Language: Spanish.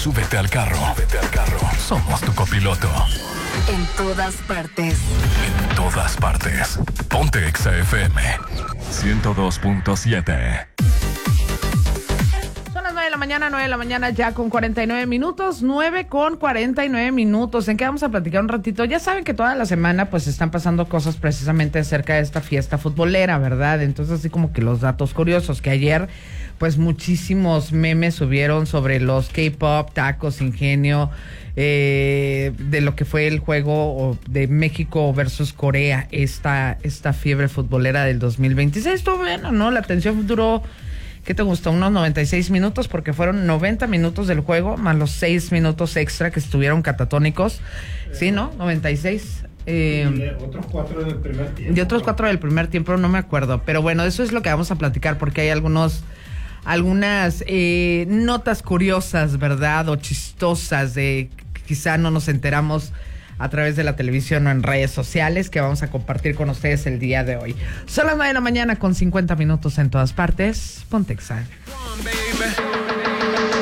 Súbete al carro. Somos tu copiloto. En todas partes. En todas partes. Ponte Exa FM 102.7. Son las 9 de la mañana ya con 49 minutos. 9 con 49 minutos. ¿En qué vamos a platicar un ratito? Ya saben que toda la semana pues están pasando cosas precisamente acerca de esta fiesta futbolera, ¿verdad? Entonces así como que los datos curiosos, que ayer pues muchísimos memes subieron sobre los K-pop, tacos, ingenio, de lo que fue el juego de México versus Corea, esta fiebre futbolera del 2026. Estuvo bueno, ¿no? La atención duró, ¿qué te gustó? Unos 96 minutos, porque fueron 90 minutos del juego, más los 6 minutos extra que estuvieron catatónicos. Sí, ¿no? 96. Otros 4 del primer tiempo. Y otros 4 del primer tiempo, no me acuerdo. Pero bueno, eso es lo que vamos a platicar, porque hay algunas notas curiosas, ¿verdad? O chistosas de que quizá no nos enteramos a través de la televisión o en redes sociales, que vamos a compartir con ustedes el día de hoy. Son las 9 de la mañana con 50 minutos en todas partes. Ponte Exa.